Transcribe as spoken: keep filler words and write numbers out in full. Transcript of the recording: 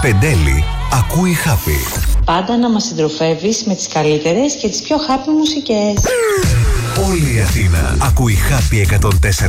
Πεντέλη ακούει Happy. Πάντα να μας συντροφεύεις με τις καλύτερες και τις πιο happy μουσικές. Όλη η Αθήνα ακούει Happy εκατόν τέσσερα.